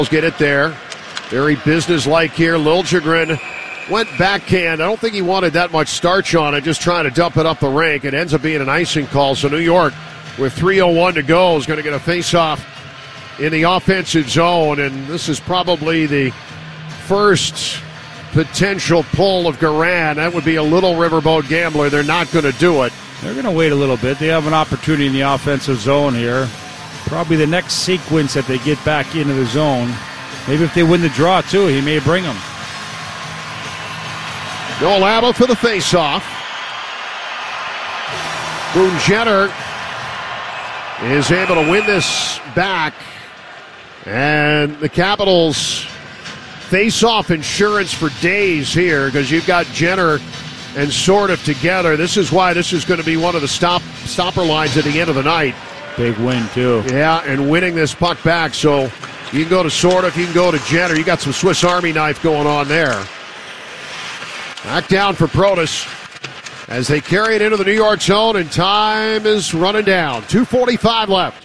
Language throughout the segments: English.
Get it there. Very businesslike here. Liljegren went backhand. I don't think he wanted that much starch on it, just trying to dump it up the rink. It ends up being an icing call. So New York, with 3:01 to go, is going to get a face-off in the offensive zone. And this is probably the first potential pull of Garand. That would be a little riverboat gambler. They're not going to do it. They're going to wait a little bit. They have an opportunity in the offensive zone here. Probably the next sequence that they get back into the zone. Maybe if they win the draw, too, he may bring them. Noah Laba for the face-off. Boone Jenner is able to win this back. And the Capitals face-off insurance for days here because you've got Jenner and Sordiff together. This is why this is going to be one of the stopper lines at the end of the night. Big win, too. Yeah, and winning this puck back. So you can go to Sordiff, you can go to Jenner. You got some Swiss Army knife going on there. Back down for Protas as they carry it into the New York zone, and time is running down. 2:45 left.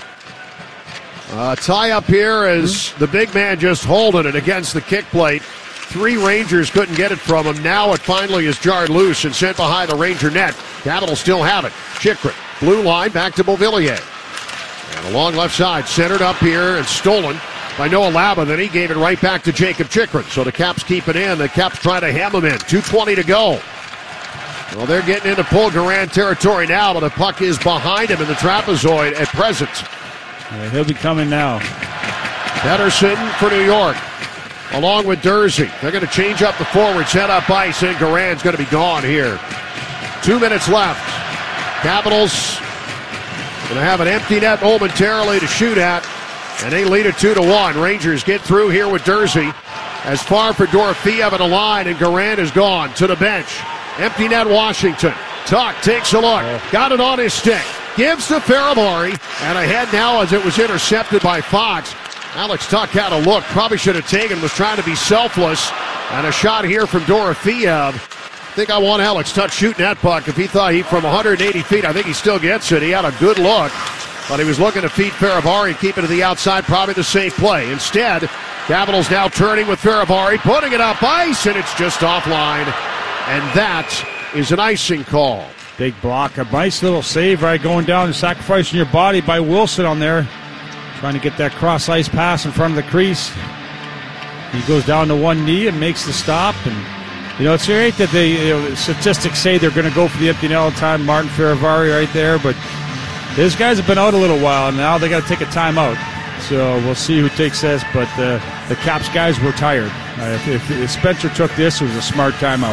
Tie up here as the big man just holding it against the kick plate. 3 Rangers couldn't get it from him. Now it finally is jarred loose and sent behind the Ranger net. Capitals still have it. Chychrun, blue line, back to Beauvillier. And along left side, centered up here and stolen by Noah Laba. Then he gave it right back to Jacob Chychrun. So the Caps keep it in. The Caps try to ham him in. 2:20 to go. Well, they're getting into Paul Garand territory now, but the puck is behind him in the trapezoid at present. Yeah, he'll be coming now. Pettersson for New York, along with Durzi. They're going to change up the forwards, head up ice, and Garand's going to be gone here. 2 minutes left. Capitals going to have an empty net momentarily to shoot at, and they lead it 2-1. Rangers get through here with Durzi. As far for Dorofeyev in a line, and Garand is gone to the bench. Empty net Washington. Tuch takes a look. Got it on his stick. Gives to Faravari, and ahead now as it was intercepted by Fox. Alex Tuch had a look, probably should have taken, was trying to be selfless. And a shot here from Dorofeyev. I think I want Alex Tuch shooting that puck. If he thought he from 180 feet, I think he still gets it. He had a good look, but he was looking to feed Faravari and keep it to the outside, probably the safe play. Instead, Capitals now turning with Faravari, putting it up ice, and it's just offline. And that is an icing call. Big block, a nice little save, right, going down and sacrificing your body by Wilson on there. Trying to get that cross-ice pass in front of the crease. He goes down to one knee and makes the stop. And, it's great that the statistics say they're going to go for the empty net all the time. Martin Faravari right there. But these guys have been out a little while, and now they got to take a timeout. So we'll see who takes this. But the Caps guys were tired. If Spencer took this, it was a smart timeout.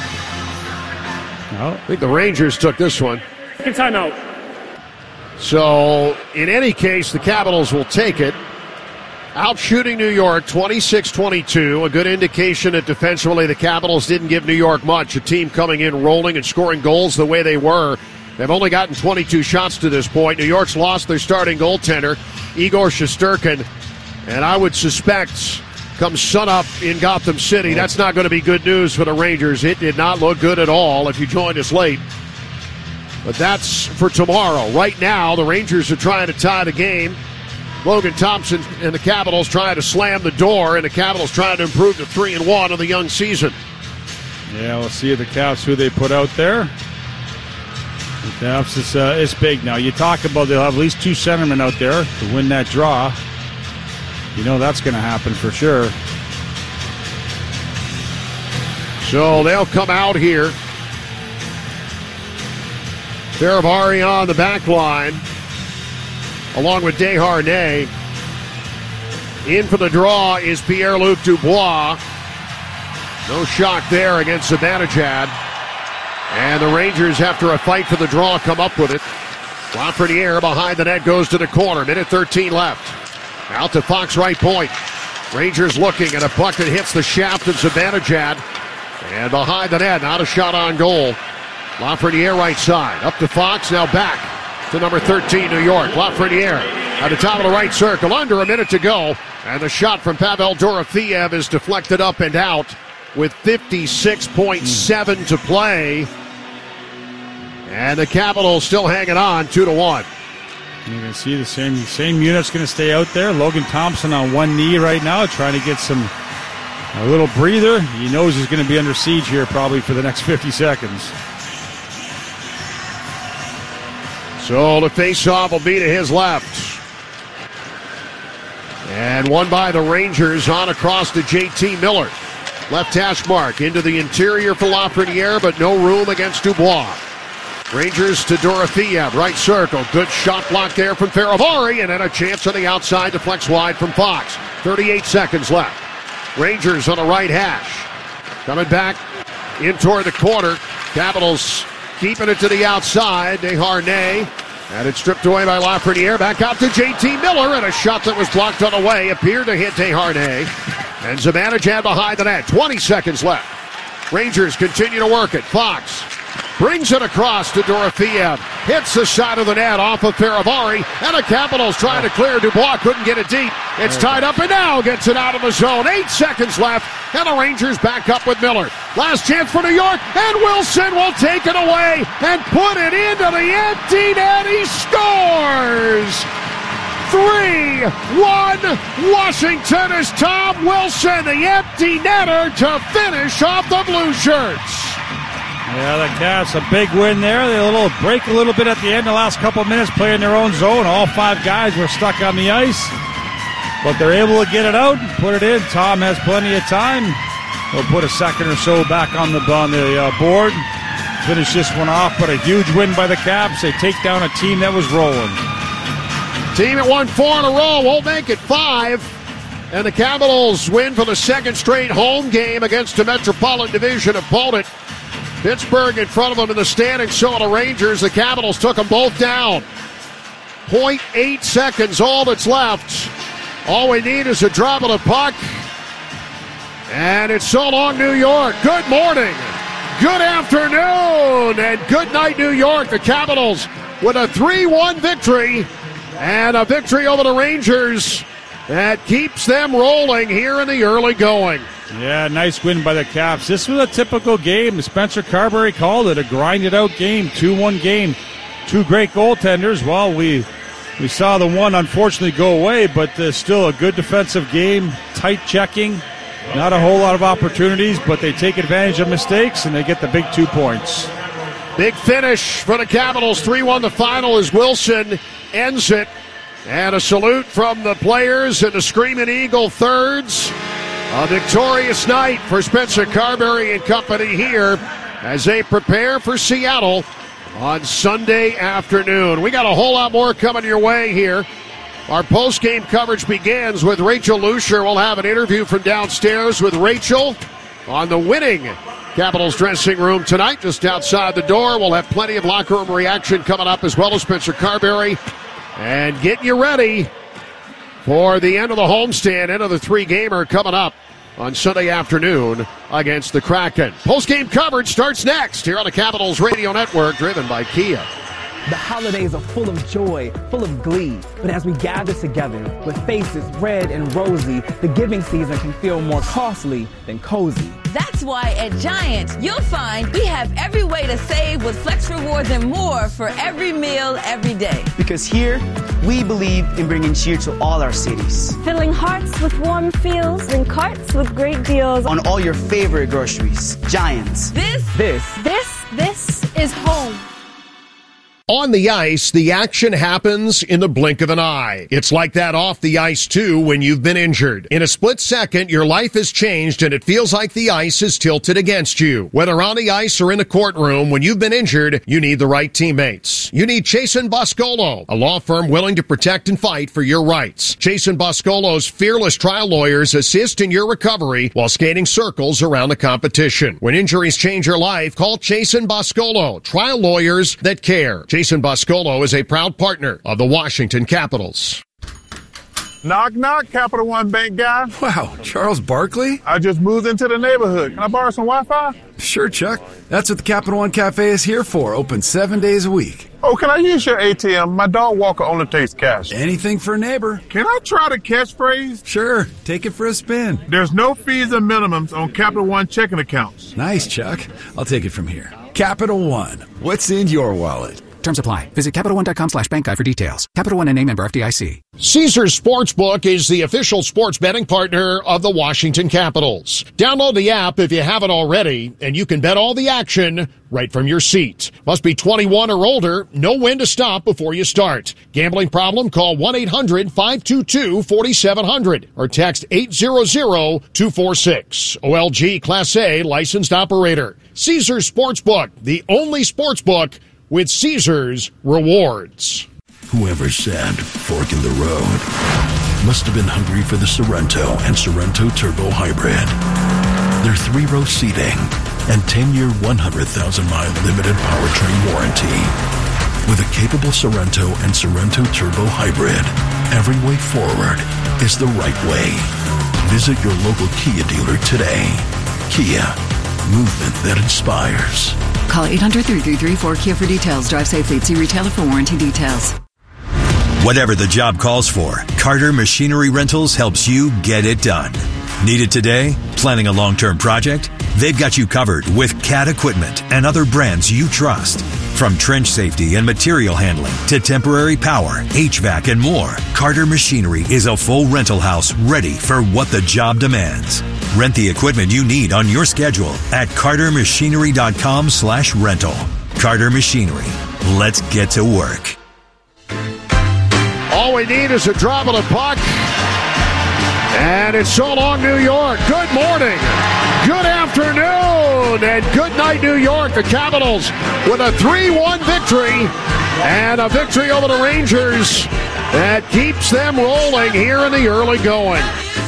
I think the Rangers took this one. Second timeout. So, in any case, the Capitals will take it. Out shooting New York, 26-22. A good indication that defensively the Capitals didn't give New York much. A team coming in rolling and scoring goals the way they were. They've only gotten 22 shots to this point. New York's lost their starting goaltender, Igor Shesterkin. And I would suspect, come sunup in Gotham City, that's not going to be good news for the Rangers. It did not look good at all if you joined us late. But that's for tomorrow. Right now, the Rangers are trying to tie the game. Logan Thompson and the Capitals trying to slam the door, and the Capitals trying to improve to 3-1 in the young season. Yeah, we'll see the Caps who they put out there. The Caps, it's big now. You talk about they'll have at least 2 centermen out there to win that draw. That's going to happen for sure. So they'll come out here. Faravari on the back line, along with Desharnais. In for the draw is Pierre-Luc Dubois. No shock there against Zibanejad. And the Rangers, after a fight for the draw, come up with it. Lafreniere behind the net goes to the corner. Minute 13 left. Out to Fox right point. Rangers looking at a puck that hits the shaft of Zibanejad. And behind the net, not a shot on goal. Lafreniere right side. Up to Fox, now back to number 13, New York. Lafreniere at the top of the right circle. Under a minute to go. And the shot from Pavel Dorofeyev is deflected up and out with 56.7 to play. And the Capitals still hanging on 2-1. You can see the same unit's going to stay out there. Logan Thompson on one knee right now, trying to get a little breather. He knows he's going to be under siege here probably for the next 50 seconds. So the faceoff will be to his left. And won by the Rangers on across to J.T. Miller. Left hash mark into the interior for Lafreniere, but no room against Dubois. Rangers to Dorofeev, right circle. Good shot block there from Faravari, and then a chance on the outside to flex wide from Fox. 38 seconds left. Rangers on the right hash. Coming back in toward the corner. Capitals keeping it to the outside. Desharnais. And it's stripped away by Lafreniere. Back out to J.T. Miller, and a shot that was blocked on the way appeared to hit Desharnais. And Zibanejad behind the net. 20 seconds left. Rangers continue to work it. Fox brings it across to Dorofeev. Hits the side of the net off of Faravari. And the Capitals trying to clear. Dubois couldn't get it deep. It's tied up and now gets it out of the zone. 8 seconds left. And the Rangers back up with Miller. Last chance for New York. And Wilson will take it away and put it into the empty net. He scores! 3-1 Washington as Tom Wilson, the empty netter, to finish off the Blue Shirts. Yeah, the Caps, a big win there. They break a little bit at the end, the last couple of minutes, playing their own zone. All 5 guys were stuck on the ice, but they're able to get it out and put it in. Tom has plenty of time. He'll put a second or so back on the board. Finish this one off, but a huge win by the Caps. They take down a team that was rolling. Team that won 4 in a row won't make it 5. And the Capitals win for the second straight home game against the Metropolitan Division opponent. Pittsburgh in front of them in the standings, so are the Rangers. The Capitals took them both down. 0.8 seconds, all that's left. All we need is a drop of the puck. And it's so long, New York. Good morning, good afternoon, and good night, New York. The Capitals with a 3-1 victory. And a victory over the Rangers that keeps them rolling here in the early going. Yeah, nice win by the Caps. This was a typical game. Spencer Carberry called it a grinded-out game, 2-1 game. 2 great goaltenders. Well, we saw the one unfortunately go away, but still a good defensive game, tight checking. Not a whole lot of opportunities, but they take advantage of mistakes, and they get the big 2 points. Big finish for the Capitals. 3-1 the final as Wilson ends it. And a salute from the players and the Screaming Eagle thirds. A victorious night for Spencer Carberry and company here as they prepare for Seattle on Sunday afternoon. We got a whole lot more coming your way here. Our post-game coverage begins with Rachel Lucier. We'll have an interview from downstairs with Rachel on the winning Capitals dressing room tonight, just outside the door. We'll have plenty of locker room reaction coming up, as well as Spencer Carberry. And getting you ready for the end of the homestand, end of the 3-gamer coming up on Sunday afternoon against the Kraken. Post-game coverage starts next here on the Capitals Radio Network, driven by Kia. The holidays are full of joy, full of glee. But as we gather together with faces red and rosy, the giving season can feel more costly than cozy. That's why at Giant, you'll find we have every way to save with Flex Rewards and more for every meal, every day. Because here, we believe in bringing cheer to all our cities. Filling hearts with warm feels and carts with great deals. On all your favorite groceries. Giants. This is home. On the ice, the action happens in the blink of an eye. It's like that off the ice, too, when you've been injured. In a split second, your life has changed, and it feels like the ice is tilted against you. Whether on the ice or in the courtroom, when you've been injured, you need the right teammates. You need Chasen Boscolo, a law firm willing to protect and fight for your rights. Chasen Boscolo's fearless trial lawyers assist in your recovery while skating circles around the competition. When injuries change your life, call Chasen Boscolo, trial lawyers that care. Chasen Boscolo is a proud partner of the Washington Capitals. Knock, knock, Capital One Bank guy. Wow, Charles Barkley? I just moved into the neighborhood. Can I borrow some Wi-Fi? Sure, Chuck. That's what the Capital One Cafe is here for. Open 7 days a week. Oh, can I use your ATM? My dog Walker only takes cash. Anything for a neighbor. Can I try the catchphrase? Sure, take it for a spin. There's no fees and minimums on Capital One checking accounts. Nice, Chuck. I'll take it from here. Capital One. What's in your wallet? Terms apply. Visit CapitalOne.com/bank guide for details. Capital One NA, member FDIC. Caesars Sportsbook is the official sports betting partner of the Washington Capitals. Download the app if you haven't already, and you can bet all the action right from your seat. Must be 21 or older. Know when to stop before you start. Gambling problem? Call 1-800-522-4700 or text 800-246. OLG Class A licensed operator. Caesars Sportsbook, the only sportsbook with Caesars rewards. Whoever said fork in the road must have been hungry for the Sorrento and Sorrento Turbo Hybrid. Their 3-row seating and 10-year, 100,000-mile limited powertrain warranty. With a capable Sorrento and Sorrento Turbo Hybrid, every way forward is the right way. Visit your local Kia dealer today. Kia, movement that inspires. Call 800-333-4KIA for details. Drive safely. See retailer for warranty details. Whatever the job calls for, Carter Machinery Rentals helps you get it done. Need it today? Planning a long-term project? They've got you covered with CAT equipment and other brands you trust. From trench safety and material handling to temporary power, HVAC, and more, Carter Machinery is a full rental house ready for what the job demands. Rent the equipment you need on your schedule at cartermachinery.com/rental. Carter Machinery. Let's get to work. All we need is a drop of the puck. And it's so long, New York. Good morning, good afternoon, and good night, New York. The Capitals with a 3-1 victory and a victory over the Rangers that keeps them rolling here in the early going.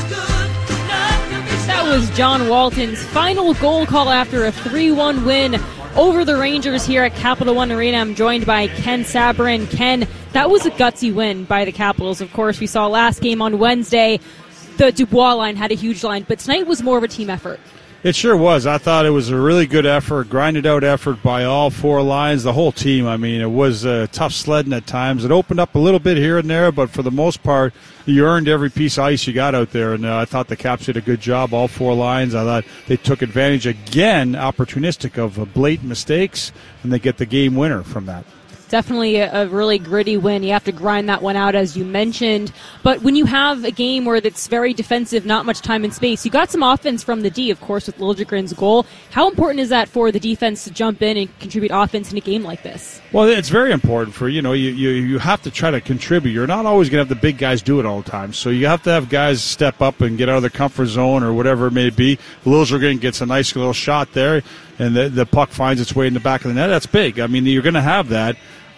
That was John Walton's final goal call after a 3-1 win over the Rangers here at Capital One Arena. I'm joined by Ken Sabourin. Ken, that was a gutsy win by the Capitals. Of course, we saw last game on Wednesday. The Dubois line had a huge line, but tonight was more of a team effort. It sure was. I thought it was a really good effort, grinded out effort by all 4 lines, the whole team. I mean, it was tough sledding at times. It opened up a little bit here and there, but for the most part, you earned every piece of ice you got out there. And I thought the Caps did a good job, all 4 lines. I thought they took advantage again, opportunistic of blatant mistakes, and they get the game winner from that. Definitely a really gritty win. You have to grind that one out, as you mentioned. But when you have a game where it's very defensive, not much time and space, you got some offense from the D, of course, with Liljegren's goal. How important is that for the defense to jump in and contribute offense in a game like this? Well, it's very important for, you have to try to contribute. You're not always going to have the big guys do it all the time. So you have to have guys step up and get out of their comfort zone or whatever it may be. Liljegren gets a nice little shot there, and the puck finds its way in the back of the net. That's big. I mean, you're going to have that.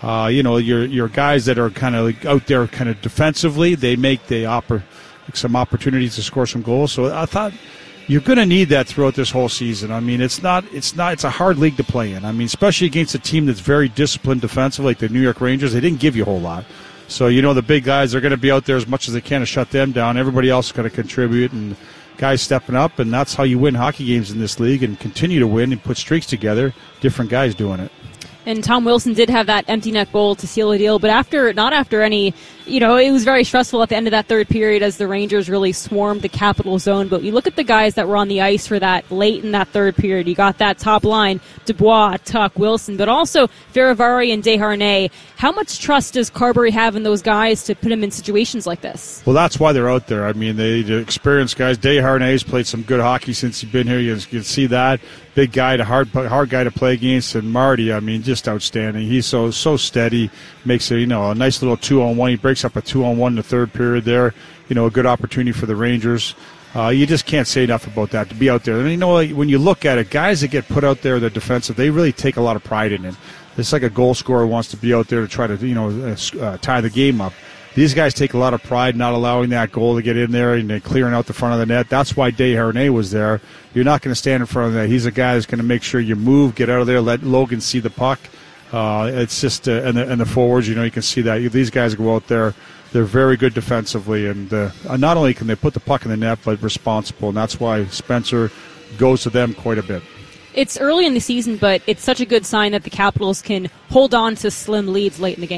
Your guys that are kind of out there kind of defensively, they make some opportunities to score some goals. So I thought you're going to need that throughout this whole season. I mean, it's a hard league to play in. I mean, especially against a team that's very disciplined defensively, like the New York Rangers. They didn't give you a whole lot. So, the big guys are going to be out there as much as they can to shut them down. Everybody else is going to contribute, and guys stepping up, and that's how you win hockey games in this league and continue to win and put streaks together, different guys doing it. And Tom Wilson did have that empty net goal to seal the deal, but not after any, it was very stressful at the end of that third period as the Rangers really swarmed the Capital zone. But you look at the guys that were on the ice for that late in that third period. You got that top line, Dubois, Tuch, Wilson, but also Fehérváry and Desharnais. How much trust does Carberry have in those guys to put him in situations like this? Well, that's why they're out there. I mean, they're experienced guys. Desharnais played some good hockey since he's been here. You can see that. Big guy, hard guy to play against. And Marty, I mean, just outstanding. He's so steady. Makes it, a nice little 2-on-1. He breaks up a 2-on-1 in the third period there. A good opportunity for the Rangers. You just can't say enough about that, to be out there. And, when you look at it, guys that get put out there, they're defensive, they really take a lot of pride in it. It's like a goal scorer wants to be out there to try to, tie the game up. These guys take a lot of pride not allowing that goal to get in there and then clearing out the front of the net. That's why Desharnais was there. You're not going to stand in front of that. He's a guy that's going to make sure you move, get out of there, let Logan see the puck. It's just and the forwards, you can see that. These guys go out there. They're very good defensively, and not only can they put the puck in the net, but responsible. And that's why Spencer goes to them quite a bit. It's early in the season, but it's such a good sign that the Capitals can hold on to slim leads late in the game.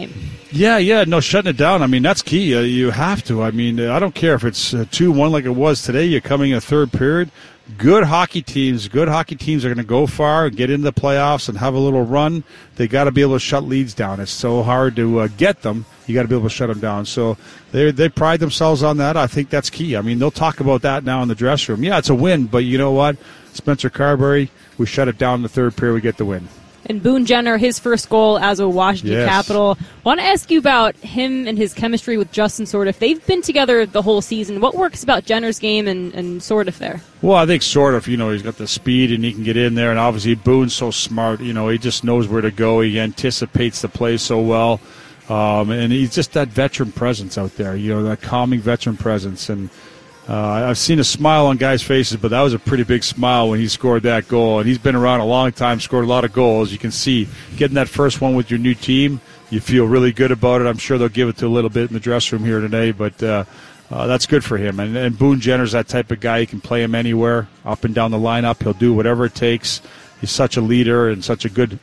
Yeah, no, shutting it down. I mean, that's key. You have to. I mean, I don't care if it's 2-1 like it was today. You're coming in a third period. Good hockey teams are going to go far, get into the playoffs, and have a little run. They got to be able to shut leads down. It's so hard to get them. You got to be able to shut them down. So they pride themselves on that. I think that's key. I mean, they'll talk about that now in the dressing room. Yeah, it's a win, but you know what? Spencer Carberry, we shut it down in the third period. We get the win. And Boone Jenner, his first goal as a Washington Capital. Want to ask you about him and his chemistry with Justin Sourdif. They've been together the whole season. What works about Jenner's game and Sourdif there? Well, I think Sourdif, he's got the speed and he can get in there. And obviously Boone's so smart. He just knows where to go. He anticipates the play so well. And he's just that veteran presence out there, that calming veteran presence. And I've seen a smile on guys' faces, but that was a pretty big smile when he scored that goal. And he's been around a long time, scored a lot of goals. You can see getting that first one with your new team, you feel really good about it. I'm sure they'll give it to a little bit in the dressing room here today, but that's good for him. And Boone Jenner's that type of guy. You can play him anywhere, up and down the lineup. He'll do whatever it takes. He's such a leader and such a good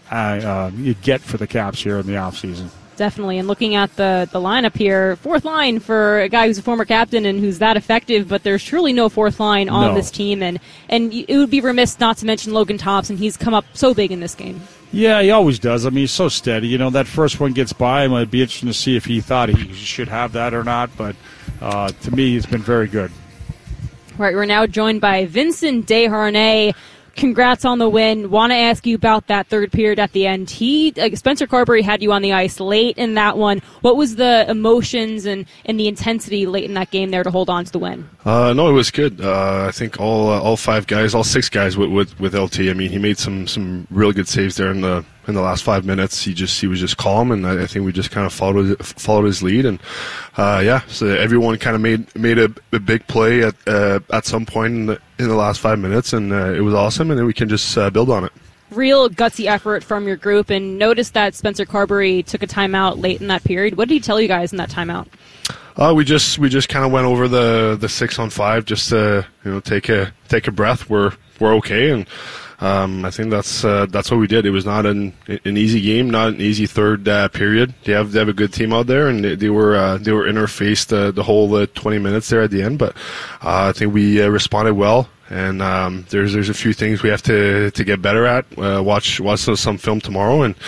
get for the Caps here in the offseason. Definitely. And looking at the lineup here, fourth line for a guy who's a former captain and who's that effective, but there's truly no fourth line on this team. And it would be remiss not to mention Logan Thompson. He's come up so big in this game. Yeah, he always does. I mean, he's so steady. That first one gets by him. It'd be interesting to see if he thought he should have that or not. But to me, he's been very good. All right, we're now joined by Vincent Desharnais. Congrats on the win. Want to ask you about that third period at the end. Spencer Carberry had you on the ice late in that one. What was the emotions and the intensity late in that game there to hold on to the win? No, it was good. I think all 5 guys, all 6 guys with LT. I mean, he made some really good saves there in the last 5 minutes. He was just calm, and I think we just kind of followed his lead. And so everyone kind of made a big play at some point in the last 5 minutes, and it was awesome. And then we can just build on it. Real gutsy effort from your group, and noticed that Spencer Carberry took a timeout late in that period. What did he tell you guys in that timeout? We just kind of went over the 6-on-5 just to take a breath. We're okay, and I think that's what we did. It was not an easy game, not an easy third period. They have a good team out there, and they were in our face the whole 20 minutes there at the end. But I think we responded well. And there's a few things we have to get better at. Watch some film tomorrow, and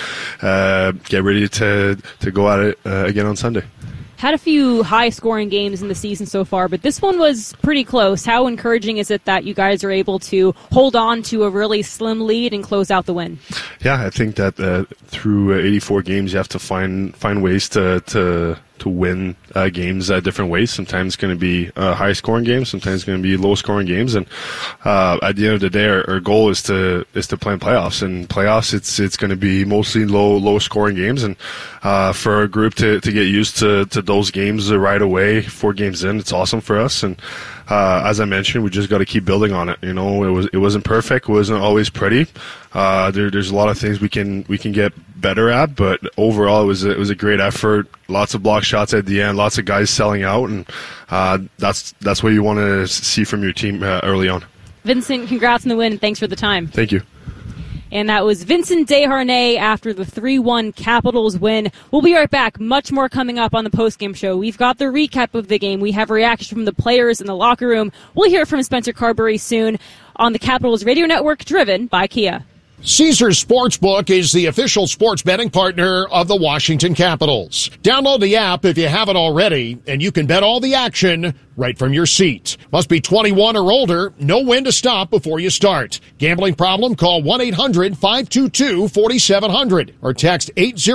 get ready to go at it again on Sunday. Had a few high-scoring games in the season so far, but this one was pretty close. How encouraging is it that you guys are able to hold on to a really slim lead and close out the win? Yeah, I think that through 84 games, you have to find ways to win games different ways. Sometimes it's going to be high-scoring games. Sometimes it's going to be low-scoring games. And at the end of the day, our goal is to play in playoffs. And playoffs, it's going to be mostly low-scoring games. And for our group to get used to those games right away, 4 games in, it's awesome for us. And as I mentioned, we just got to keep building on it. It wasn't perfect. It wasn't always pretty. There's a lot of things we can get better at, but overall it was a great effort. Lots of block shots at the end, lots of guys selling out, and that's what you want to see from your team early on. Vincent, congrats on the win, and thanks for the time. Thank you. And that was Vincent Desharnais after the 3-1 Capitals win. We'll be right back. Much more coming up on the postgame show. We've got the recap of the game. We have reactions from the players in the locker room. We'll hear from Spencer Carberry soon on the Capitals Radio Network, driven by Kia. Caesars Sportsbook is the official sports betting partner of the Washington Capitals. Download the app if you haven't already, and you can bet all the action right from your seat. Must be 21 or older. Know when to stop before you start. Gambling problem? Call 1-800-522-4700 or text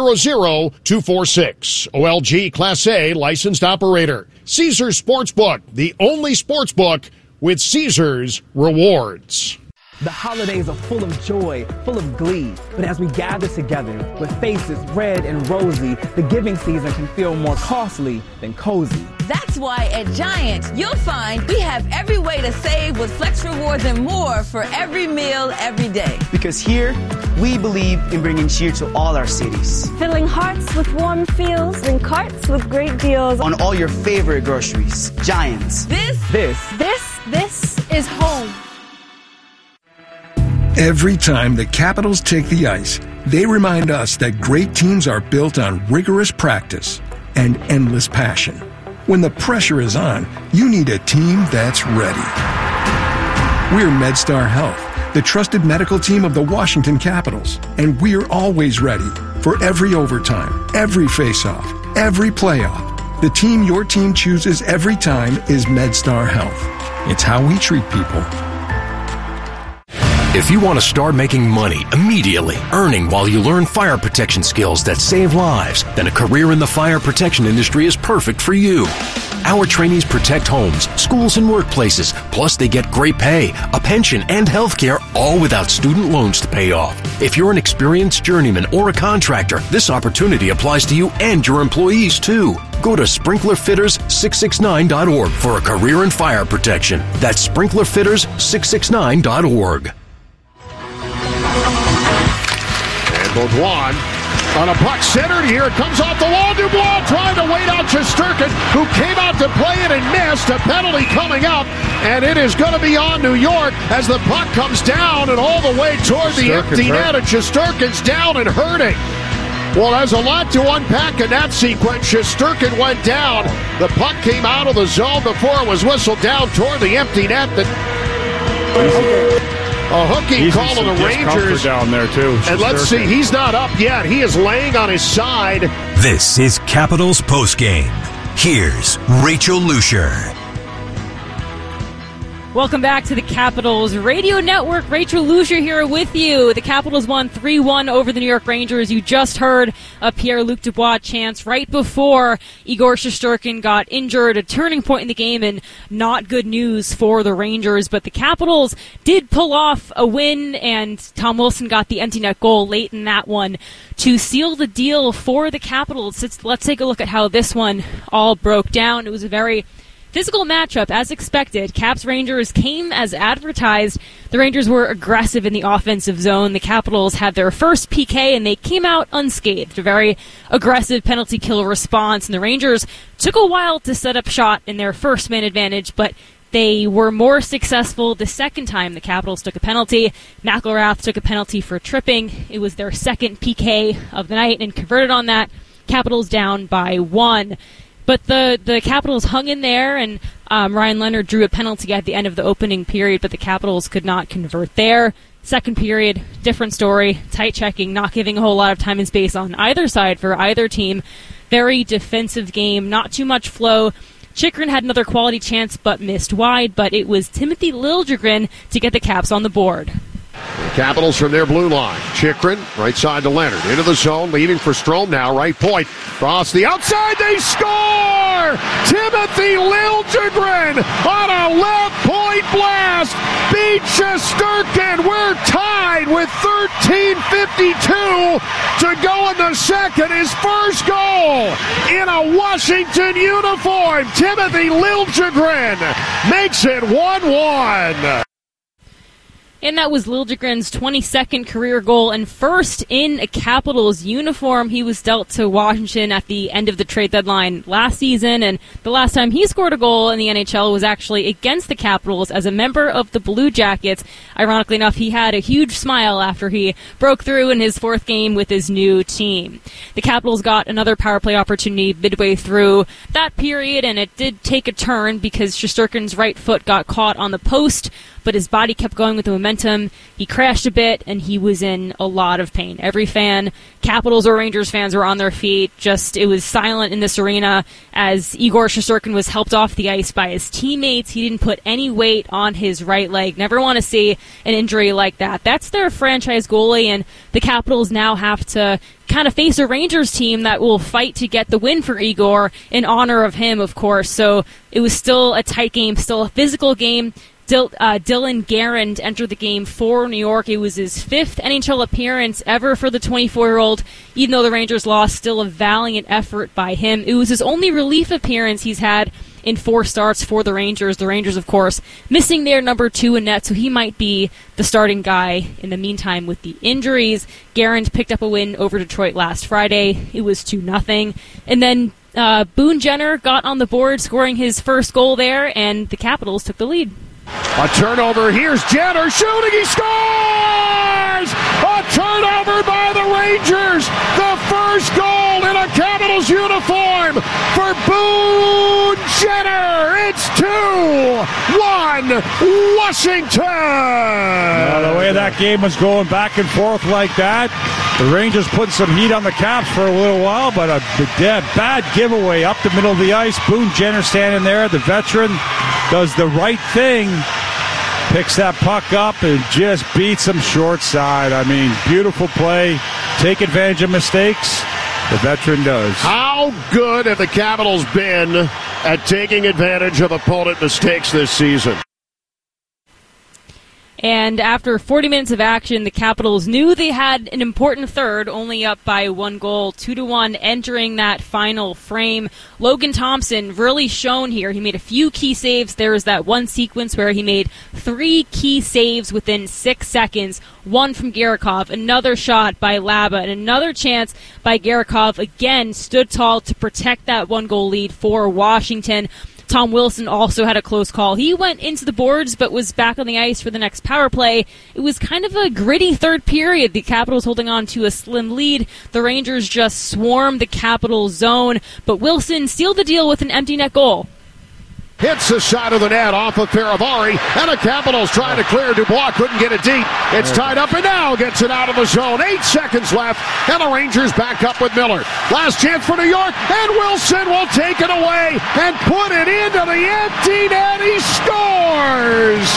800-246. OLG Class A licensed operator. Caesars Sportsbook, the only sportsbook with Caesars rewards. The holidays are full of joy, full of glee. But as we gather together with faces red and rosy, the giving season can feel more costly than cozy. That's why at Giant, you'll find we have every way to save with Flex Rewards and more for every meal, every day. Because here, we believe in bringing cheer to all our cities. Filling hearts with warm feels and carts with great deals. On all your favorite groceries. Giants. This is home. Every time the Capitals take the ice, they remind us that great teams are built on rigorous practice and endless passion. When the pressure is on, you need a team that's ready. We're MedStar Health, the trusted medical team of the Washington Capitals, and we're always ready for every overtime, every face-off, every playoff. The team your team chooses every time is MedStar Health. It's how we treat people. If you want to start making money immediately, earning while you learn fire protection skills that save lives, then a career in the fire protection industry is perfect for you. Our trainees protect homes, schools, and workplaces. Plus, they get great pay, a pension, and health care, all without student loans to pay off. If you're an experienced journeyman or a contractor, this opportunity applies to you and your employees, too. Go to SprinklerFitters669.org for a career in fire protection. That's SprinklerFitters669.org. Baudouin on a puck centered. Here it comes off the wall. Dubois trying to wait out Shesterkin, who came out to play it and missed. A penalty coming up, and it is going to be on New York as the puck comes down and all the way toward the empty net, and Shesterkin's down and hurting. Well, there's a lot to unpack in that sequence. Shesterkin went down. The puck came out of the zone before it was whistled down toward the empty net. A hooking call on the Rangers down there too. And let's see, he's not up yet. He is laying on his side. This is Capitals Postgame. Here's Rachel Lucier. Welcome back to the Capitals Radio Network. Rachel Lucier here with you. The Capitals won 3-1 over the New York Rangers. You just heard a Pierre-Luc Dubois chance right before Igor Shesterkin got injured. A turning point in the game and not good news for the Rangers. But the Capitals did pull off a win, and Tom Wilson got the empty net goal late in that one to seal the deal for the Capitals. Let's take a look at how this one all broke down. It was a very physical matchup, as expected. Caps Rangers came as advertised. The Rangers were aggressive in the offensive zone. The Capitals had their first PK, and they came out unscathed. A very aggressive penalty kill response, and the Rangers took a while to set up shot in their first man advantage, but they were more successful the second time the Capitals took a penalty. McElrath took a penalty for tripping. It was their second PK of the night and converted on that. Capitals down by 1. But the Capitals hung in there, and Ryan Leonard drew a penalty at the end of the opening period, but the Capitals could not convert there. Second period, different story. Tight checking, not giving a whole lot of time and space on either side for either team. Very defensive game, not too much flow. Chychrun had another quality chance, but missed wide, but it was Timothy Liljegren to get the Caps on the board. The Capitals from their blue line. Chychrun, right side to Leonard. Into the zone, leaving for Strome now. Right point. Cross the outside. They score! Timothy Liljegren on a left point blast. Beat Shesterkin. We're tied with 13:52 to go in the second. His first goal in a Washington uniform. Timothy Liljegren makes it 1-1. And that was Liljegren's 22nd career goal and first in a Capitals uniform. He was dealt to Washington at the end of the trade deadline last season, and the last time he scored a goal in the NHL was actually against the Capitals as a member of the Blue Jackets. Ironically enough, he had a huge smile after he broke through in his fourth game with his new team. The Capitals got another power play opportunity midway through that period, and it did take a turn because Shesterkin's right foot got caught on the post, but his body kept going with the momentum. He crashed a bit, and he was in a lot of pain. Every fan, Capitals or Rangers fans, were on their feet. It was silent in this arena as Igor Shesterkin was helped off the ice by his teammates. He didn't put any weight on his right leg. Never want to see an injury like that. That's their franchise goalie, and the Capitals now have to kind of face a Rangers team that will fight to get the win for Igor in honor of him, of course. So it was still a tight game, still a physical game. Dylan Garand entered the game for New York. It was his 5th NHL appearance ever for the 24-year-old. Even though the Rangers lost, still a valiant effort by him. It was his only relief appearance he's had in 4 starts for the Rangers. The Rangers, of course, missing their number 2 in net, so he might be the starting guy in the meantime with the injuries. Garand picked up a win over Detroit last Friday. It was 2-0. And then Boone Jenner got on the board, scoring his first goal there, and the Capitals took the lead. A turnover. Here's Jenner shooting. He scores! A turnover by the Rangers. The first goal in a Capitals uniform for Boone Jenner. It's 2-1 Washington. The way that game was going back and forth like that, the Rangers put some heat on the Caps for a little while, but a bad giveaway up the middle of the ice. Boone Jenner standing there. The veteran does the right thing. Picks that puck up and just beats him short side. I mean, beautiful play. Take advantage of mistakes. The veteran does. How good have the Capitals been at taking advantage of opponent mistakes this season? And after 40 minutes of action, the Capitals knew they had an important third, only up by 1 goal, 2-1, entering that final frame. Logan Thompson really shone here. He made a few key saves. There was that one sequence where he made 3 key saves within 6 seconds. One from Garikov, another shot by Laba, and another chance by Garikov. Again, stood tall to protect that 1-goal lead for Washington. Tom Wilson also had a close call. He went into the boards but was back on the ice for the next power play. It was kind of a gritty third period. The Capitals holding on to a slim lead. The Rangers just swarmed the Capitals zone, but Wilson sealed the deal with an empty net goal. Hits the side of the net off of Faravari, and the Capitals trying to clear. Dubois couldn't get it deep. It's tied up and now gets it out of the zone. 8 seconds left, and the Rangers back up with Miller. Last chance for New York, and Wilson will take it away and put it into the empty net. He scores!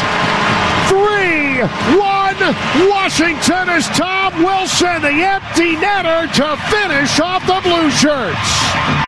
3-1 Washington as Tom Wilson, the empty netter, to finish off the Blue Shirts.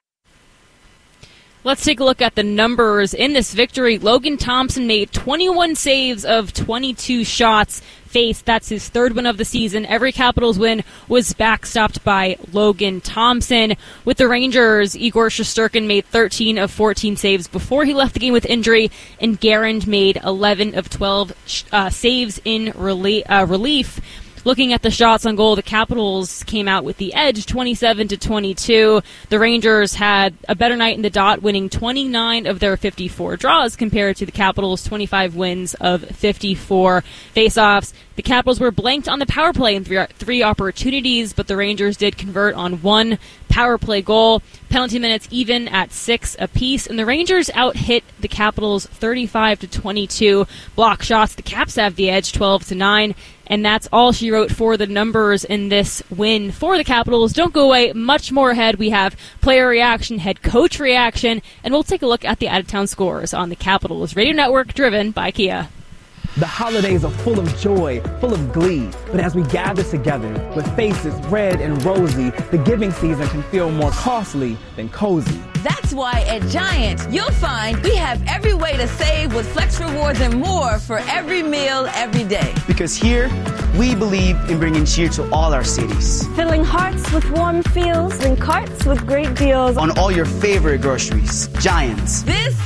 Let's take a look at the numbers in this victory. Logan Thompson made 21 saves of 22 shots faced. That's his third win of the season. Every Capitals win was backstopped by Logan Thompson. With the Rangers, Igor Shesterkin made 13 of 14 saves before he left the game with injury, and Garand made 11 of 12 saves in relief. Looking at the shots on goal, the Capitals came out with the edge, 27-22. The Rangers had a better night in the dot, winning 29 of their 54 draws compared to the Capitals' 25 wins of 54 faceoffs. The Capitals were blanked on the power play in three opportunities, but the Rangers did convert on 1 power play goal. Penalty minutes even at 6 apiece, and the Rangers out-hit the Capitals 35-22. Block shots, the Caps have the edge, 12-9. And that's all she wrote for the numbers in this win for the Capitals. Don't go away. Much more ahead. We have player reaction, head coach reaction, and we'll take a look at the out-of-town scores on the Capitals Radio Network, driven by Kia. The holidays are full of joy, full of glee. But as we gather together with faces red and rosy, the giving season can feel more costly than cozy. That's why at Giant, you'll find we have every way to save with Flex Rewards and more for every meal, every day. Because here, we believe in bringing cheer to all our cities. Filling hearts with warm feels and carts with great deals. On all your favorite groceries. Giants.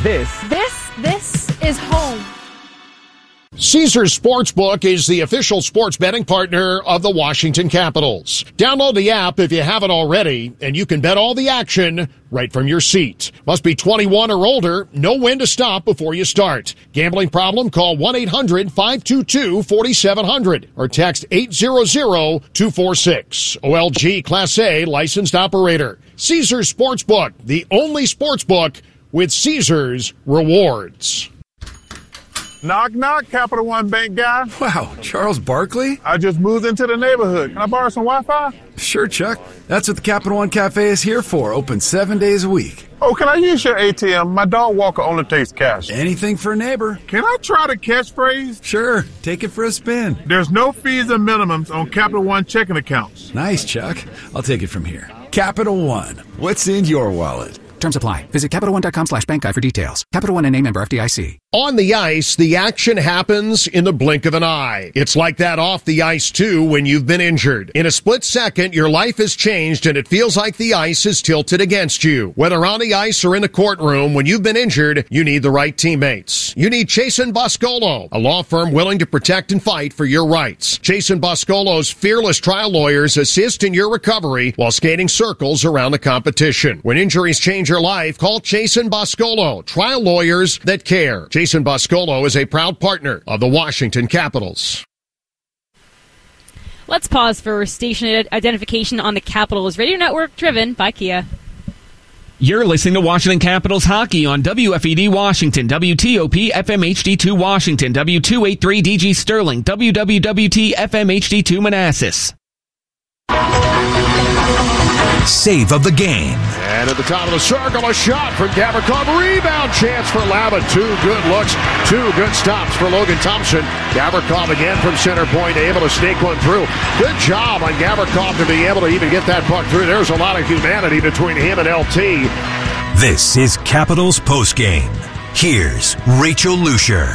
This is home. Caesars Sportsbook is the official sports betting partner of the Washington Capitals. Download the app if you haven't already, and you can bet all the action right from your seat. Must be 21 or older. Know when to stop before you start. Gambling problem? Call 1-800-522-4700 or text 800-246. OLG Class A licensed operator. Caesars Sportsbook, the only sportsbook with Caesars rewards. Knock, knock, Capital One Bank guy. Wow, Charles Barkley? I just moved into the neighborhood. Can I borrow some Wi-Fi? Sure, Chuck. That's what the Capital One Cafe is here for. Open 7 days a week. Oh, can I use your ATM? My dog walker only takes cash. Anything for a neighbor. Can I try the catchphrase? Sure. Take it for a spin. There's no fees and minimums on Capital One checking accounts. Nice, Chuck. I'll take it from here. Capital One. What's in your wallet? Terms apply. Visit CapitalOne.com/bank guide for details. Capital One and member FDIC. On the ice, the action happens in the blink of an eye. It's like that off the ice, too, when you've been injured. In a split second, your life has changed, and it feels like the ice is tilted against you. Whether on the ice or in the courtroom, when you've been injured, you need the right teammates. You need Chasen Boscolo, a law firm willing to protect and fight for your rights. Chasen Boscolo's fearless trial lawyers assist in your recovery while skating circles around the competition. When injuries change your life, call Chasen Boscolo, trial lawyers that care. Jason Boscolo is a proud partner of the Washington Capitals. Let's pause for station identification on the Capitals Radio Network, driven by Kia. You're listening to Washington Capitals hockey on WFED Washington, WTOP FM HD2 Washington, W283 DG Sterling, WWWT FM HD2 Manassas. Save of the game. And at the top of the circle, a shot from Gavrikov. Rebound chance for Lava. 2 good looks, 2 good stops for Logan Thompson. Gavrikov again from center point, able to snake one through. Good job on Gavrikov to be able to even get that puck through. There's a lot of humanity between him and LT. This is Capitals Postgame. Here's Rachel Lucier.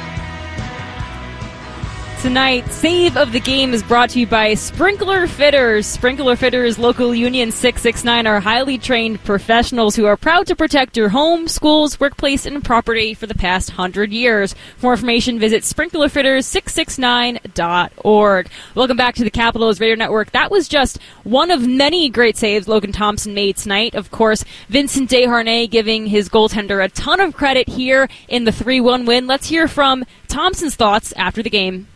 Tonight, Save of the Game is brought to you by Sprinkler Fitters. Sprinkler Fitters Local Union 669 are highly trained professionals who are proud to protect your home, schools, workplace, and property for the past 100 years. For more information, visit sprinklerfitters669.org. Welcome back to the Capitals Radio Network. That was just one of many great saves Logan Thompson made tonight. Of course, Vincent Desharnais giving his goaltender a ton of credit here in the 3-1 win. Let's hear from Thompson's thoughts after the game.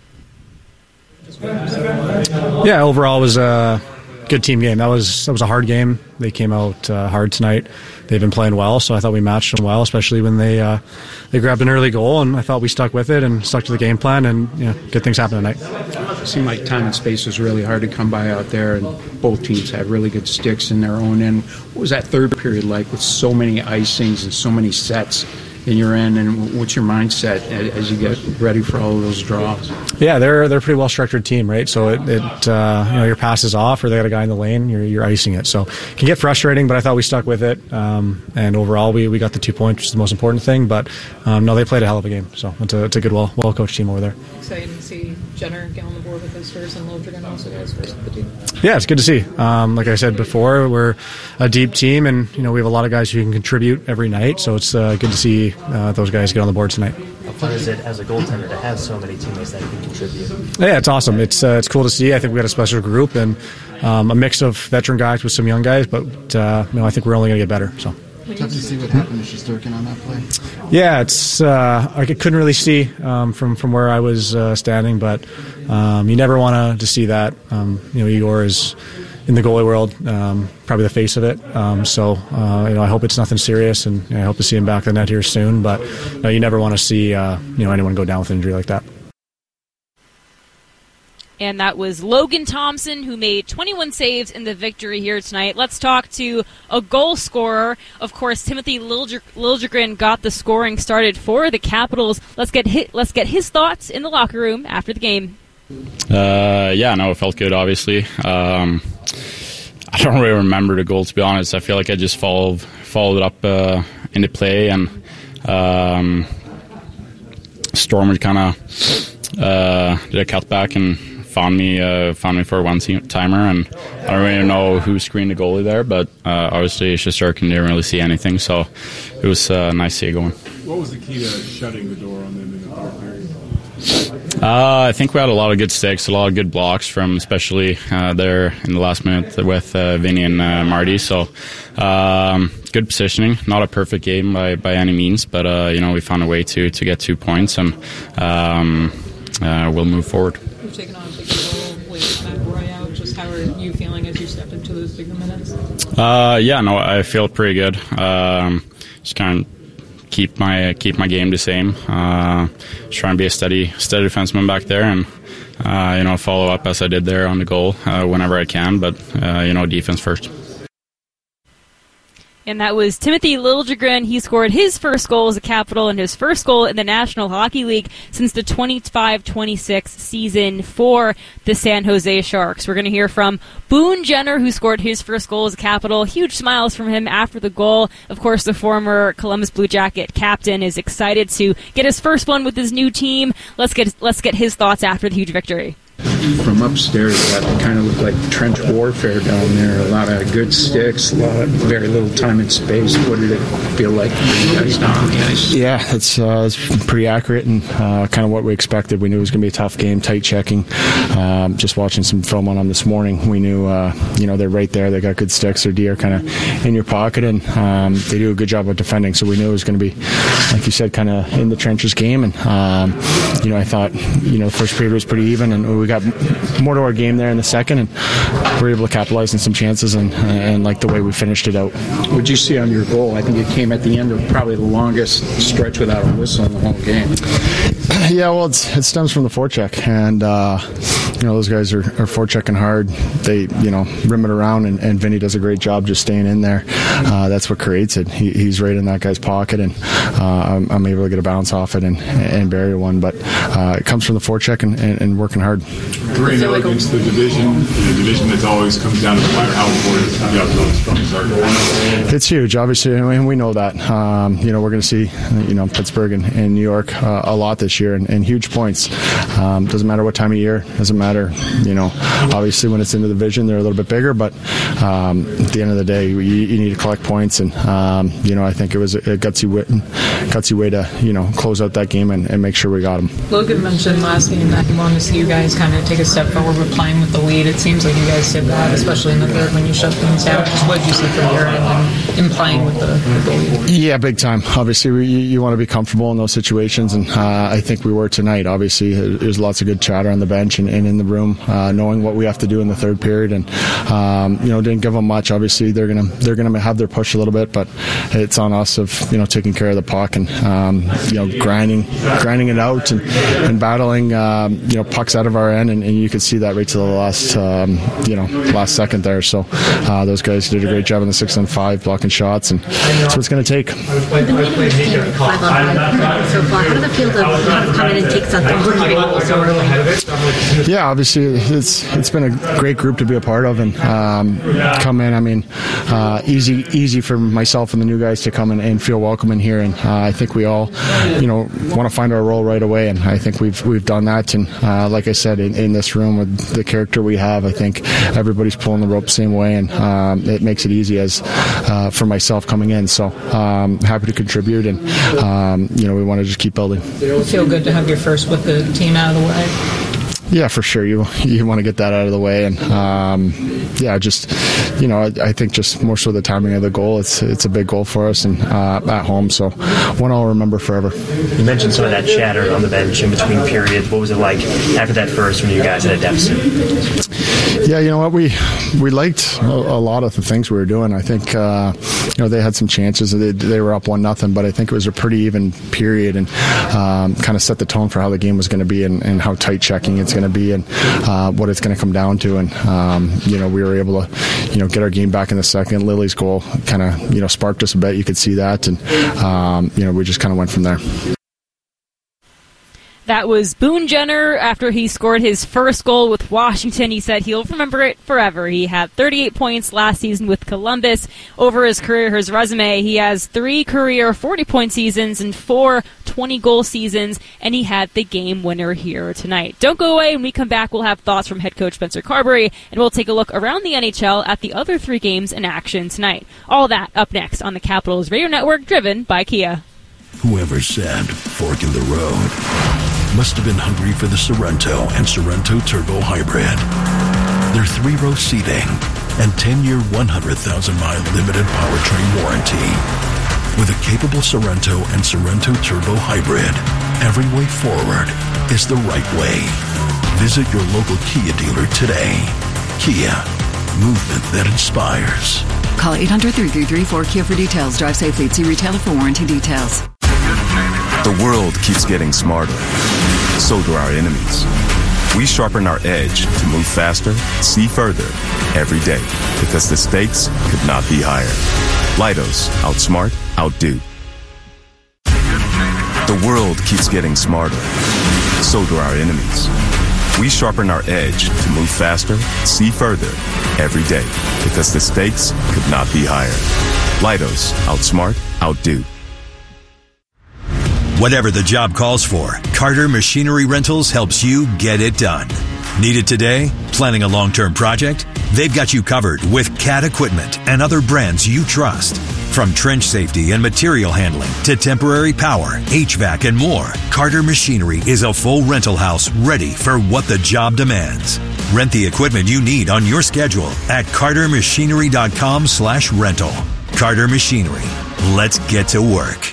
Yeah, overall it was a good team game. That was a hard game. They came out hard tonight. They've been playing well, so I thought we matched them well, especially when they grabbed an early goal, and I thought we stuck with it and stuck to the game plan, and good things happened tonight. It seemed like time and space was really hard to come by out there, and both teams had really good sticks in their own end. What was that third period like with so many icings and so many sets in your end, and what's your mindset as you get ready for all of those draws? Yeah, they're a pretty well structured team, right? So your pass is off, or they got a guy in the lane, you're icing it. So it can get frustrating, but I thought we stuck with it, and overall we got the 2 points, which is the most important thing. But no, they played a hell of a game. So it's a good, well coached team over there. Excited to see Jenner get on the board with his first, and Logan also got his first with the team. Yeah, it's good to see. Like I said before, we're a deep team, and we have a lot of guys who can contribute every night. So it's good to see those guys get on the board tonight. How fun is it as a goaltender to have so many teammates that can contribute? Yeah, it's awesome. It's cool to see. I think we got a special group and a mix of veteran guys with some young guys, but I think we're only going to get better. So. Tough to see what happened to Shesterkin on that play. Yeah, it's I couldn't really see from where I was standing, but you never want to see that. Igor is in the goalie world, probably the face of it. I hope it's nothing serious, and I hope to see him back in the net here soon. But you never want to see anyone go down with an injury like that. And that was Logan Thompson, who made 21 saves in the victory here tonight. Let's talk to a goal scorer. Of course, Timothy Liljegren got the scoring started for the Capitals. Let's get his thoughts in the locker room after the game. It felt good, obviously. I don't really remember the goal, to be honest. I feel like I just followed it up into play, and Stormer kind of did a cutback and found me for a one-timer, and I don't really know who screened the goalie there, but obviously Shesterkin didn't really see anything, so it was nice to see it going. What was the key to shutting the door on them in the third period? I think we had a lot of good sticks, a lot of good blocks from especially there in the last minute with Vinny and Marty. So good positioning. Not a perfect game by any means, but we found a way to get 2 points, and we'll move forward. You've taken on a big role with McRoy out. Just how are you feeling as you step into those bigger minutes? I feel pretty good. Just kind of keep my game the same. Just trying to be a steady defenseman back there, and follow up as I did there on the goal whenever I can. But defense first. And that was Timothy Liljegren. He scored his first goal as a Capital and his first goal in the National Hockey League since the 25-26 season for the San Jose Sharks. We're going to hear from Boone Jenner, who scored his first goal as a Capital. Huge smiles from him after the goal. Of course, the former Columbus Blue Jacket captain is excited to get his first one with his new team. Let's get his thoughts after the huge victory. from upstairs, that kind of looked like trench warfare down there. A lot of good sticks, a lot of very little time and space. What did it feel like for you guys down on the ice? Yeah, it's pretty accurate and kind of what we expected. We knew it was going to be a tough game, tight checking. Just watching some film on them this morning, we knew they're right there. They got good sticks. Their D are kind of in your pocket, and they do a good job of defending. So we knew it was going to be, like you said, kind of in the trenches game. And I thought the first period was pretty even, and we got more to our game there in the second, and we were able to capitalize on some chances and like the way we finished it out. What'd you see on your goal? I think it came at the end of probably the longest stretch without a whistle in the whole game. Yeah, well, it stems from the forecheck, and those guys are forechecking hard. They rim it around, and Vinny does a great job just staying in there. That's what creates it. He's right in that guy's pocket, and I'm able to get a bounce off it and bury one. But it comes from the forecheck and working hard. 3-0 against the division that's always comes down to the wire. How important is it to have a strong start? It's huge, obviously, and we know that. We're going to see Pittsburgh and New York a lot this year, and huge points. Doesn't matter what time of year. Doesn't matter. Obviously when it's in the division, they're a little bit bigger, but at the end of the day, you need to collect points, and I think it was a gutsy way to close out that game and make sure we got them. Logan mentioned last game that he wanted to see you guys kind of take a step forward with playing with the lead. It seems like you guys did that, especially in the third when you shut things down. Just what did you see from your end in playing with the lead? Yeah, big time. Obviously, you want to be comfortable in those situations, and I think we were tonight. Obviously, there's lots of good chatter on the bench and in the room, knowing what we have to do in the third period, and didn't give them much. Obviously, they're gonna have their push a little bit, but it's on us of taking care of the puck and grinding it out and battling pucks out of our end, and you could see that right to the last second there. So those guys did a great job in the 6-on-5 blocking shots, and that's what it's going to take. How did it feel to come in and take something so early? Yeah, obviously it's been a great group to be a part of, and come in. I mean, easy for myself and the new guys to come in and feel welcome in here, and I think we all want to find our role right away, and I think we've done that. And like I said, in this room with the character we have, I think everybody's pulling the rope the same way, and it makes it easy as for myself coming in. So happy to contribute, and we want to just keep building. You feel good to have your first with the team out of the way? Yeah, for sure. You want to get that out of the way, and I think just more so the timing of the goal. It's a big goal for us, and at home, so one I'll remember forever. You mentioned some of that chatter on the bench in between periods. What was it like after that first when you guys had a deficit? Yeah, you know what, we liked a lot of the things we were doing. I think they had some chances. They were up 1-0, but I think it was a pretty even period, and kind of set the tone for how the game was going to be, and how tight checking it's going to be, and what it's going to come down to. And we were able to get our game back in the second. Lily's goal kind of sparked us a bit. You could see that, and we just kind of went from there. That was Boone Jenner after he scored his first goal with Washington. He said he'll remember it forever. He had 38 points last season with Columbus. Over his career, his resume, he has 3 career 40-point seasons and 4 20-goal seasons, and he had the game winner here tonight. Don't go away. When we come back, we'll have thoughts from head coach Spencer Carberry, and we'll take a look around the NHL at the other 3 games in action tonight. All that up next on the Capitals Radio Network, driven by Kia. Whoever said fork in the road must have been hungry for the Sorrento and Sorrento Turbo Hybrid. Their 3-row seating and 10-year, 100,000-mile limited powertrain warranty. With a capable Sorrento and Sorrento Turbo Hybrid, every way forward is the right way. Visit your local Kia dealer today. Kia, movement that inspires. Call 800-333-4KIA for details. Drive safely. See retailer for warranty details. The world keeps getting smarter. So do our enemies. We sharpen our edge to move faster, see further, every day, because the stakes could not be higher. Leidos, outsmart, outdo. The world keeps getting smarter. So do our enemies. We sharpen our edge to move faster, see further, every day, because the stakes could not be higher. Leidos, outsmart, outdo. Whatever the job calls for, Carter Machinery Rentals helps you get it done. Need it today? Planning a long-term project? They've got you covered with CAT equipment and other brands you trust. From trench safety and material handling to temporary power, HVAC, and more, Carter Machinery is a full rental house ready for what the job demands. Rent the equipment you need on your schedule at cartermachinery.com/rental. Carter Machinery. Let's get to work.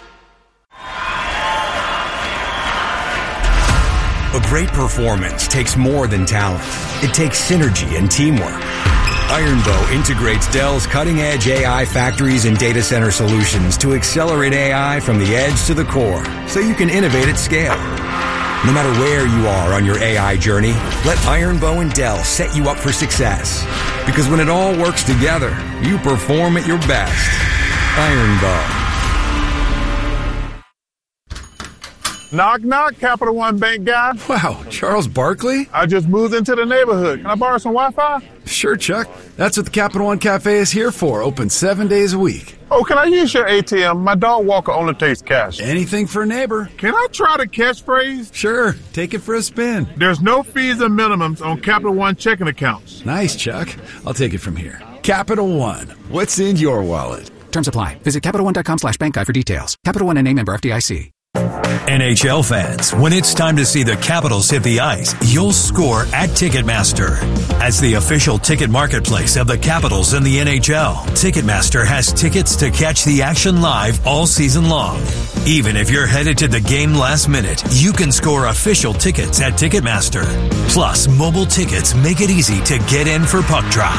A great performance takes more than talent. It takes synergy and teamwork. Ironbow integrates Dell's cutting-edge AI factories and data center solutions to accelerate AI from the edge to the core, so you can innovate at scale. No matter where you are on your AI journey, let Ironbow and Dell set you up for success. Because when it all works together, you perform at your best. Ironbow. Knock, knock, Capital One Bank guy. Wow, Charles Barkley? I just moved into the neighborhood. Can I borrow some Wi-Fi? Sure, Chuck. That's what the Capital One Cafe is here for. Open 7 days a week. Oh, can I use your ATM? My dog Walker only takes cash. Anything for a neighbor. Can I try the catchphrase? Sure. Take it for a spin. There's no fees and minimums on Capital One checking accounts. Nice, Chuck. I'll take it from here. Capital One. What's in your wallet? Terms apply. Visit CapitalOne.com/bankguide for details. Capital One NA, member FDIC. NHL fans, when it's time to see the Capitals hit the ice, you'll score at Ticketmaster. As the official ticket marketplace of the Capitals and the NHL, Ticketmaster has tickets to catch the action live all season long. Even if you're headed to the game last minute, you can score official tickets at Ticketmaster. Plus, mobile tickets make it easy to get in for puck drop.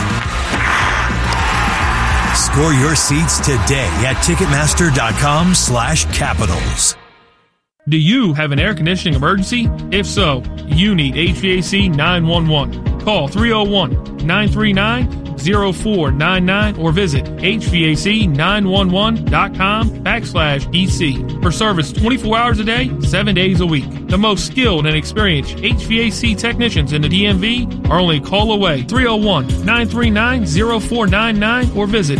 Score your seats today at Ticketmaster.com/Capitals. Do you have an air conditioning emergency? If so, you need HVAC 911. Call 301-939-0499 or visit HVAC911.com/EC for service 24 hours a day, 7 days a week. The most skilled and experienced HVAC technicians in the DMV are only a call away. 301-939-0499 or visit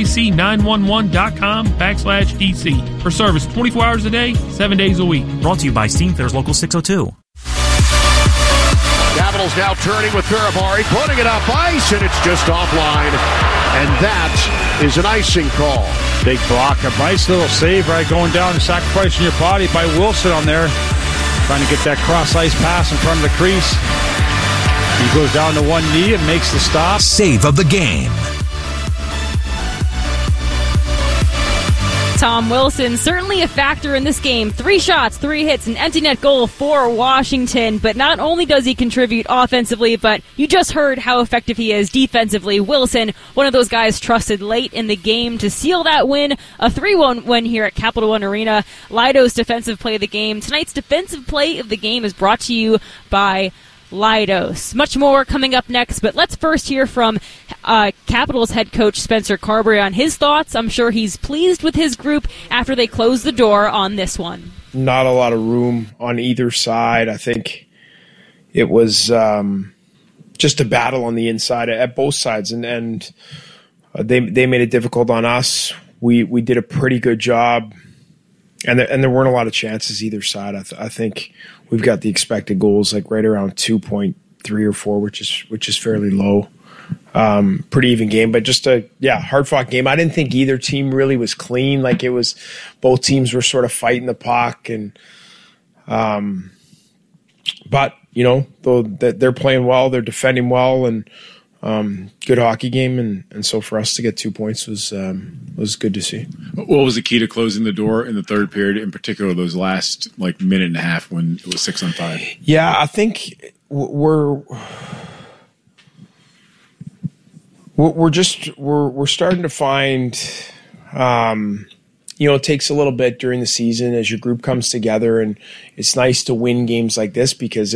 HVAC911.com/EC for service 24 hours a day, 7 days a week. Brought to you by Steamfitters Local 602. Capitals now turning with Karabari, putting it up ice, and it's just offline. And that is an icing call. Big block, a nice little save, right? Going down and sacrificing your body by Wilson on there. Trying to get that cross-ice pass in front of the crease. He goes down to one knee and makes the stop. Save of the game. Tom Wilson, certainly a factor in this game. 3 shots, 3 hits, an empty net goal for Washington. But not only does he contribute offensively, but you just heard how effective he is defensively. Wilson, one of those guys trusted late in the game to seal that win. A 3-1 win here at Capital One Arena. Lido's defensive play of the game. Tonight's defensive play of the game is brought to you by Lidos. Much more coming up next, but let's first hear from Capitals head coach Spencer Carberry on his thoughts. I'm sure he's pleased with his group after they closed the door on this one. Not a lot of room on either side. I think it was just a battle on the inside at both sides, and they made it difficult on us. We did a pretty good job, and there weren't a lot of chances either side. I think we've got the expected goals like right around 2.3 or 4, which is fairly low. Pretty even game, but just a hard-fought game. I didn't think either team really was clean. Like it was, both teams were sort of fighting the puck, and but though they're playing well, they're defending well, and good hockey game, and so for us to get 2 points was good to see. What was the key to closing the door in the third period, in particular those last minute and a half when it was 6-on-5? Yeah, I think we're starting to find, it takes a little bit during the season as your group comes together, and it's nice to win games like this because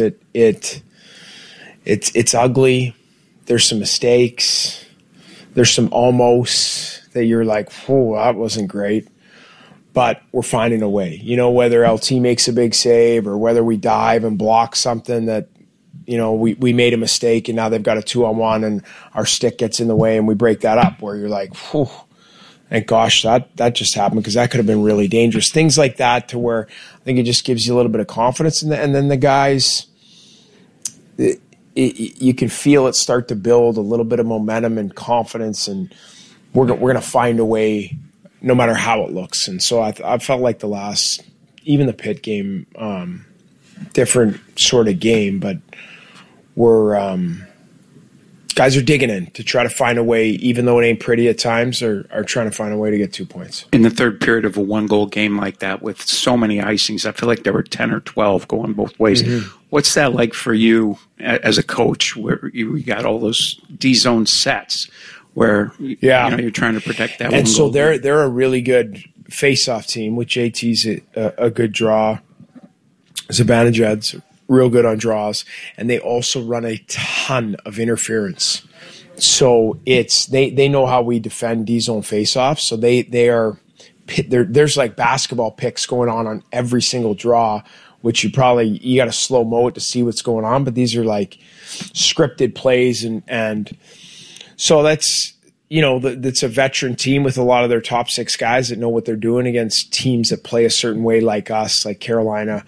it's ugly. There's some mistakes. There's some almost that you're like, oh, that wasn't great. But we're finding a way. Whether LT makes a big save or whether we dive and block something that, we made a mistake and now they've got a 2-on-1 and our stick gets in the way and we break that up, where you're like, whew, and gosh, that just happened because that could have been really dangerous. Things like that, to where I think it just gives you a little bit of confidence. And then the guys, you can feel it start to build a little bit of momentum and confidence, and we're going to find a way no matter how it looks. And so I felt like even the Pitt game, different sort of game, but we're guys are digging in to try to find a way, even though it ain't pretty at times, are trying to find a way to get 2 points. In the third period of a 1-goal game like that with so many icings, I feel like there were 10 or 12 going both ways. Mm-hmm. What's that like for you as a coach, where you got all those D-zone sets where you're trying to protect that? And so they're a really good face-off team with JT's a good draw. Zibanejad's real good on draws, and they also run a ton of interference. So they know how we defend D-zone face-offs. So there's like basketball picks going on every single draw, which you got to slow mo it to see what's going on. But these are like scripted plays, and so that's that's a veteran team with a lot of their top 6 guys that know what they're doing against teams that play a certain way, like us, like Carolina.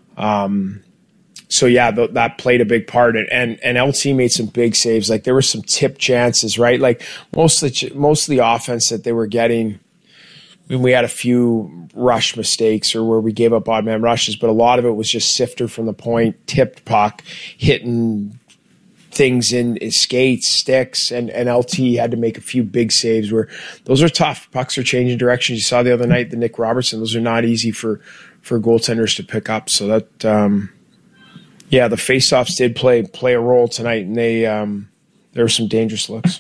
So yeah, that played a big part, and LT made some big saves. Like there were some tip chances, right? Like most of the offense that they were getting, we had a few rush mistakes or where we gave up odd man rushes, but a lot of it was just sifter from the point, tipped puck, hitting things in his skates, sticks, and LT had to make a few big saves where those are tough. Pucks are changing directions. You saw the other night, the Nick Robertson, those are not easy for goaltenders to pick up. So that, the faceoffs did play a role tonight, and there were some dangerous looks.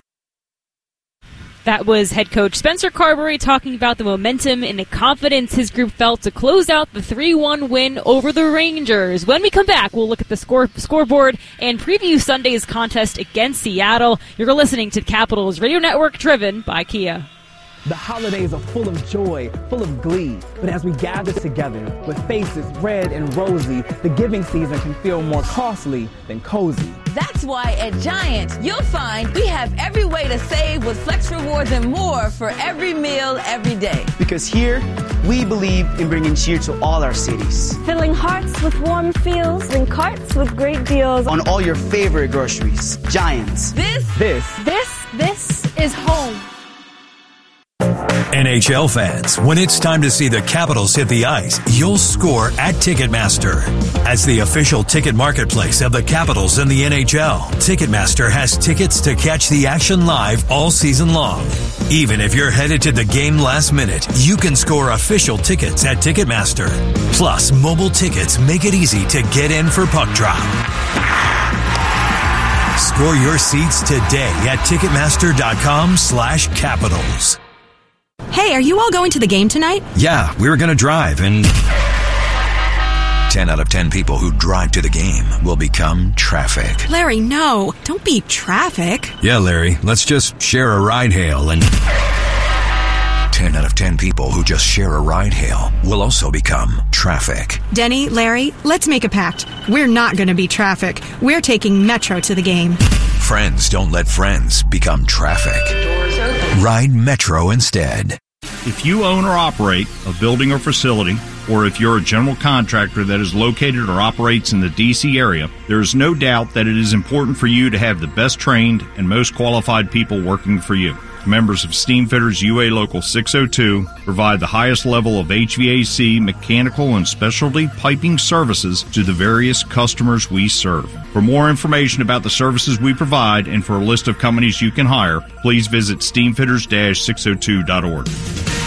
That was head coach Spencer Carberry talking about the momentum and the confidence his group felt to close out the 3-1 win over the Rangers. When we come back, we'll look at the scoreboard and preview Sunday's contest against Seattle. You're listening to Capitals Radio Network, driven by Kia. The holidays are full of joy, full of glee. But as we gather together with faces red and rosy, the giving season can feel more costly than cozy. That's why at Giant, you'll find we have every way to save with Flex Rewards and more for every meal, every day. Because here, we believe in bringing cheer to all our cities. Filling hearts with warm feels and carts with great deals. On all your favorite groceries. Giants. This is home. NHL fans, when it's time to see the Capitals hit the ice, you'll score at Ticketmaster. As the official ticket marketplace of the Capitals and the NHL, Ticketmaster has tickets to catch the action live all season long. Even if you're headed to the game last minute, you can score official tickets at Ticketmaster. Plus, mobile tickets make it easy to get in for puck drop. Score your seats today at Ticketmaster.com/Capitals. Hey, are you all going to the game tonight? Yeah, we were going to drive, and 10 out of 10 people who drive to the game will become traffic. Larry, no. Don't be traffic. Yeah, Larry, let's just share a ride hail, and 10 out of 10 people who just share a ride hail will also become traffic. Denny, Larry, let's make a pact. We're not going to be traffic. We're taking Metro to the game. Friends don't let friends become traffic. Ride Metro instead. If you own or operate a building or facility, or if you're a general contractor that is located or operates in the D.C. area, there is no doubt that it is important for you to have the best trained and most qualified people working for you. Members of Steamfitters UA Local 602 provide the highest level of HVAC, mechanical, and specialty piping services to the various customers we serve. For more information about the services we provide and for a list of companies you can hire, please visit steamfitters-602.org.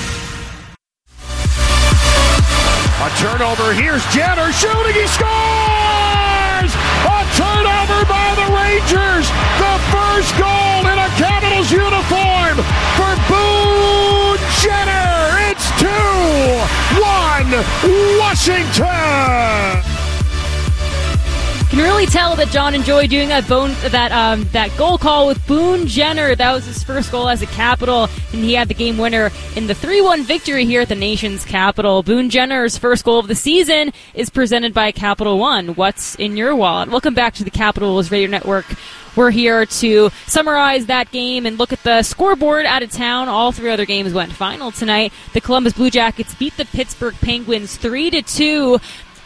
A turnover. Here's Jenner shooting. He scores! A turnover by the Rangers. The first goal in a Capitals uniform for Boone Jenner. It's 2-1 Washington. Can really tell that John enjoyed doing that goal call with Boone Jenner. That was his first goal as a Capital, and he had the game winner in the 3-1 victory here at the nation's capital. Boone Jenner's first goal of the season is presented by Capital One. What's in your wallet? Welcome back to the Capitals Radio Network. We're here to summarize that game and look at the scoreboard out of town. All three other games went final tonight. The Columbus Blue Jackets beat the Pittsburgh Penguins 3-2.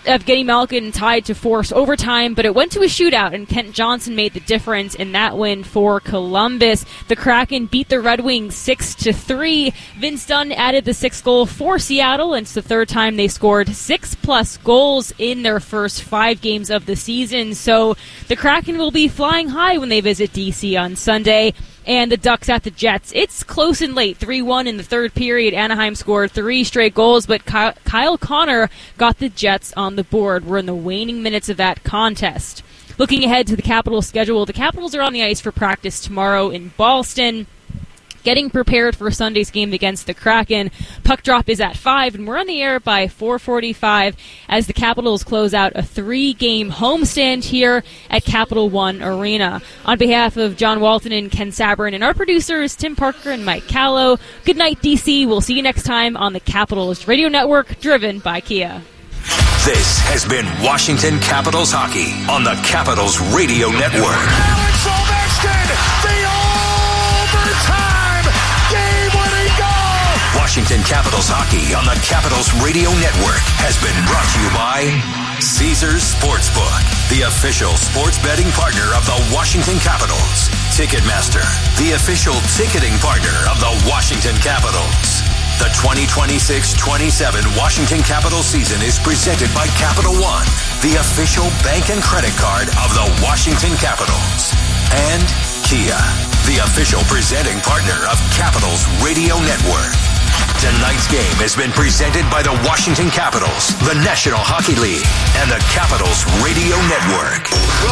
Evgeny Malkin tied to force overtime, but it went to a shootout, and Kent Johnson made the difference in that win for Columbus. The Kraken beat the Red Wings 6-3. Vince Dunn added the 6th goal for Seattle, and it's the third time they scored 6+ goals in their first 5 games of the season. So the Kraken will be flying high when they visit DC on Sunday. And the Ducks at the Jets. It's close and late, 3-1 in the third period. Anaheim scored 3 straight goals, but Kyle Connor got the Jets on the board. We're in the waning minutes of that contest. Looking ahead to the Capitals' schedule, the Capitals are on the ice for practice tomorrow in Boston, getting prepared for Sunday's game against the Kraken. Puck drop is at 5, and we're on the air by 4:45 as the Capitals close out a 3-game homestand here at Capital One Arena. On behalf of John Walton and Ken Sabrin and our producers, Tim Parker and Mike Callow, good night, DC. We'll see you next time on the Capitals Radio Network, driven by Kia. This has been Washington Capitals Hockey on the Capitals Radio Network. Alex Ovechkin, the overtime game-winning goal! Washington Capitals Hockey on the Capitals Radio Network has been brought to you by Caesars Sportsbook, the official sports betting partner of the Washington Capitals. Ticketmaster, the official ticketing partner of the Washington Capitals. The 2026-27 Washington Capitals season is presented by Capital One, the official bank and credit card of the Washington Capitals. And Kia, the official presenting partner of Capitals Radio Network. Tonight's game has been presented by the Washington Capitals, the National Hockey League, and the Capitals Radio Network.